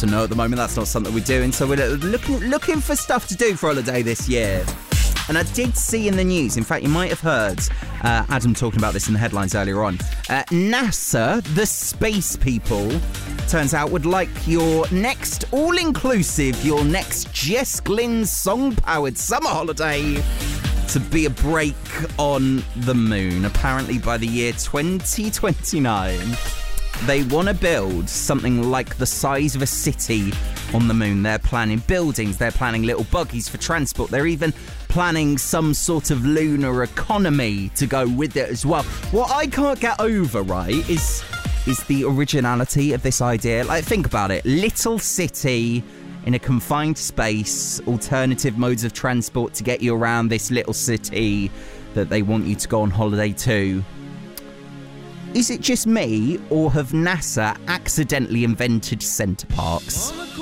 So no, at the moment that's not something we're doing. So we're looking for stuff to do for holiday this year. And I did see in the news, in fact, you might have heard Adam talking about this in the headlines earlier on. NASA, the space people, turns out would like your next all-inclusive, your next Jess Glynn song-powered summer holiday to be a break on the moon. Apparently by the year 2029, they want to build something like the size of a city on the moon. They're planning buildings, they're planning little buggies for transport, they're even planning some sort of lunar economy to go with it as well. What I can't get over, right, is the originality of this idea. Like, think about it. Little city in a confined space, alternative modes of transport to get you around this little city that they want you to go on holiday to. Is it just me, or have NASA accidentally invented Centre Parks?